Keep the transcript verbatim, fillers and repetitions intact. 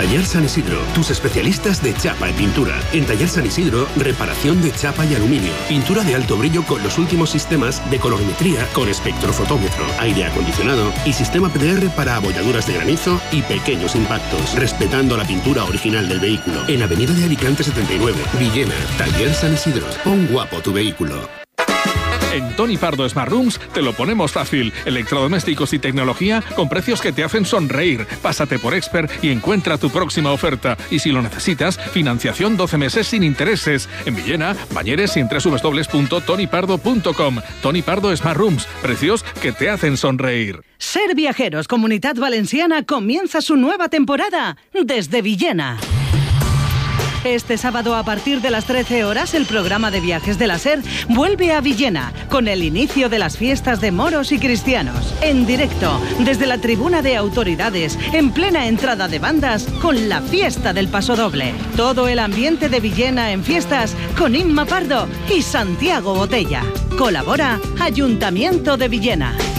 Taller San Isidro, tus especialistas de chapa y pintura. En Taller San Isidro, reparación de chapa y aluminio, pintura de alto brillo con los últimos sistemas de colorimetría con espectrofotómetro, aire acondicionado y sistema P D R para abolladuras de granizo y pequeños impactos, respetando la pintura original del vehículo. En Avenida de Alicante setenta y nueve, Villena, Taller San Isidro. Pon guapo tu vehículo. En Tony Pardo Smart Rooms te lo ponemos fácil. Electrodomésticos y tecnología con precios que te hacen sonreír. Pásate por Expert y encuentra tu próxima oferta. Y si lo necesitas, financiación doce meses sin intereses. En Villena, Bañeres y en doble u doble u doble u punto tony pardo punto com. Tony Pardo Smart Rooms. Precios que te hacen sonreír. Ser Viajeros Comunitat Valenciana comienza su nueva temporada desde Villena. Este sábado a partir de las trece horas el programa de viajes de la SER vuelve a Villena con el inicio de las fiestas de moros y cristianos. En directo, desde la tribuna de autoridades, en plena entrada de bandas con la fiesta del pasodoble. Todo el ambiente de Villena en fiestas con Inma Pardo y Santiago Botella. Colabora Ayuntamiento de Villena.